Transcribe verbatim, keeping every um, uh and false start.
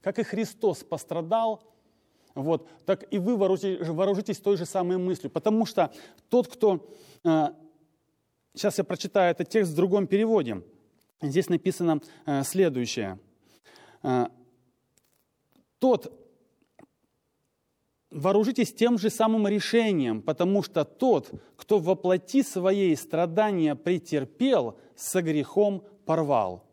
Как и Христос пострадал, вот, так и вы вооружитесь, вооружитесь той же самой мыслью. Потому что тот, кто... Сейчас я прочитаю этот текст в другом переводе. Здесь написано следующее. Тот... Вооружитесь тем же самым решением, потому что тот, кто во плоти своей страдания претерпел, со грехом порвал.